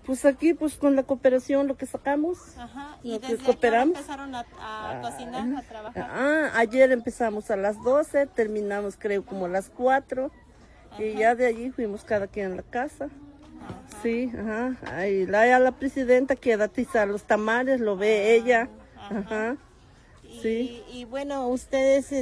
Pues aquí, pues con la cooperación, lo que sacamos. Ajá. ¿Y Lo que desde qué hora cooperamos. empezaron a cocinar, a trabajar? Ayer empezamos a las 12, terminamos creo como a las 4. Y ya de allí fuimos cada quien a la casa. Ajá. Sí, ajá. Ahí la presidenta quiere atizar los tamales, lo ve ella. Ajá. Sí. Y bueno, ustedes,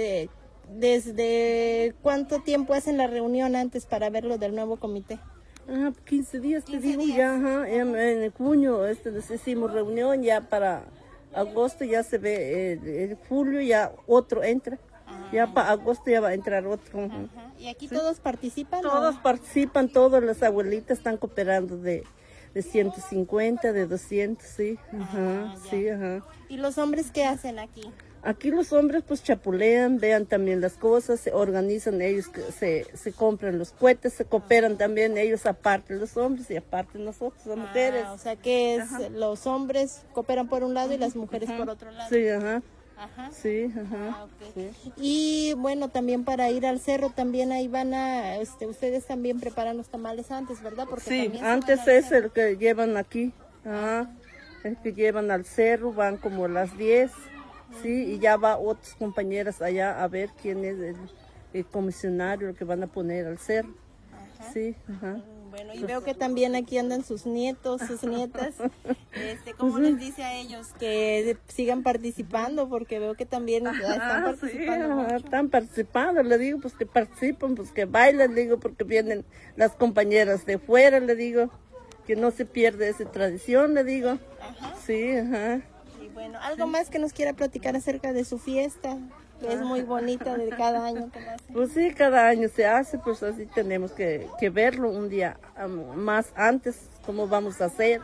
¿desde cuánto tiempo hacen la reunión antes para ver lo del nuevo comité? 15 días, te 15 digo, días. ya, ajá. En junio les hicimos reunión, ya para agosto ya se ve, en julio ya otro entra. Ya para agosto ya va a entrar otro. Ajá. ¿Y aquí todos participan? Todos participan, todas las abuelitas están cooperando de 150, de 200, sí. Ajá, sí, ajá. ¿Y los hombres qué hacen aquí? Aquí los hombres pues chapulean, vean también las cosas, se organizan ellos, se compran los cohetes, se cooperan también ellos aparte los hombres y aparte nosotros, las mujeres. O sea que los hombres cooperan por un lado y las mujeres por otro lado. Sí, ajá. Ajá. Sí, ajá. Okay. Sí. Y bueno, también para ir al cerro también ahí van ustedes también preparan los tamales antes, ¿verdad? Porque sí, antes es el que llevan aquí, el que llevan al cerro, van como a las 10, sí, y ya va otras compañeras allá a ver quién es el comisionario que van a poner al cerro. Ajá. Sí, ajá. Bueno, y veo que también aquí andan sus nietos, sus nietas. ¿Cómo les dice a ellos que sigan participando? Porque veo que también están participando. Sí, están participando, le digo, pues que participen, pues que bailen, le digo, porque vienen las compañeras de fuera, le digo, que no se pierde esa tradición, le digo. Ajá. Sí, ajá. Y bueno, ¿algo más que nos quiera platicar acerca de su fiesta? Que es muy bonita de cada año que hace. Pues sí, cada año se hace, pues así tenemos que verlo un día más antes, cómo vamos a hacer.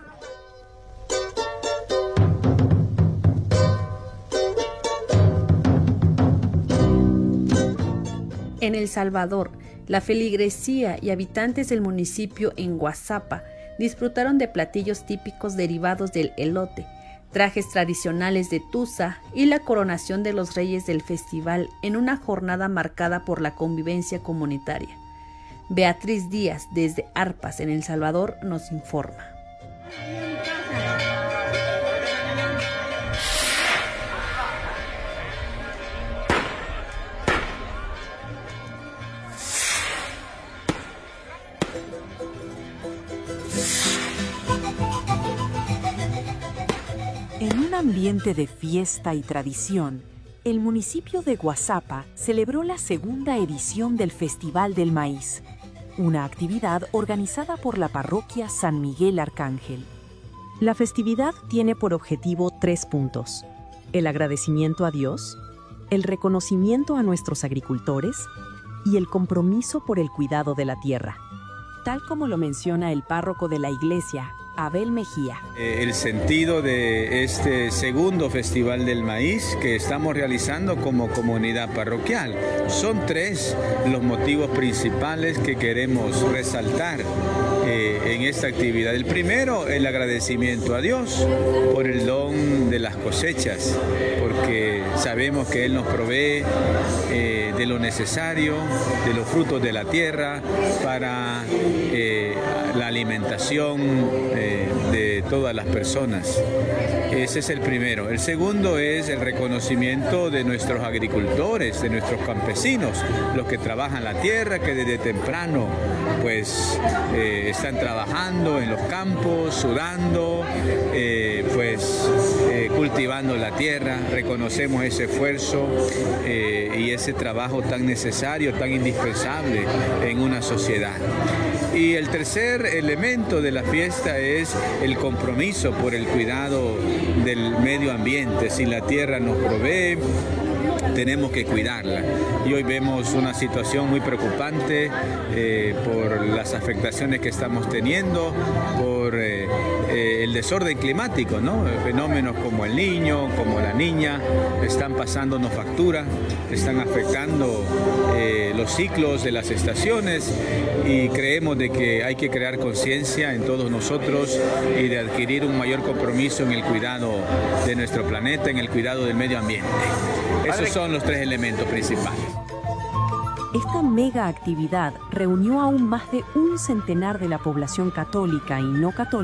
En El Salvador, la feligresía y habitantes del municipio en Guazapa disfrutaron de platillos típicos derivados del elote, trajes tradicionales de Tusa y la coronación de los reyes del festival en una jornada marcada por la convivencia comunitaria. Beatriz Díaz, desde Arpas, en El Salvador, nos informa. En un ambiente de fiesta y tradición, el municipio de Guazapa celebró la segunda edición del Festival del Maíz, una actividad organizada por la parroquia San Miguel Arcángel. La festividad tiene por objetivo 3 puntos: el agradecimiento a Dios, el reconocimiento a nuestros agricultores y el compromiso por el cuidado de la tierra, tal como lo menciona el párroco de la iglesia, Abel Mejía. El sentido de este segundo Festival del Maíz que estamos realizando como comunidad parroquial. Son 3 los motivos principales que queremos resaltar en esta actividad. El primero, el agradecimiento a Dios por el don de las cosechas, porque sabemos que Él nos provee de lo necesario, de los frutos de la tierra para la alimentación de todas las personas. Ese es el primero. El segundo es el reconocimiento de nuestros agricultores, de nuestros campesinos, los que trabajan la tierra, que desde temprano pues están trabajando en los campos, sudando, cultivando la tierra. Reconocemos ese esfuerzo y ese trabajo tan necesario, tan indispensable en una sociedad. Y el tercer elemento de la fiesta es el compromiso por el cuidado del medio ambiente. Si la tierra nos provee, tenemos que cuidarla. Y hoy vemos una situación muy preocupante por las afectaciones que estamos teniendo, por el desorden climático, ¿no? Fenómenos como el niño, como la niña, están pasándonos factura, están afectando los ciclos de las estaciones, y creemos de que hay que crear conciencia en todos nosotros y de adquirir un mayor compromiso en el cuidado de nuestro planeta, en el cuidado del medio ambiente. Esos son los 3 elementos principales. Esta mega actividad reunió a aún más de un centenar de la población católica y no católica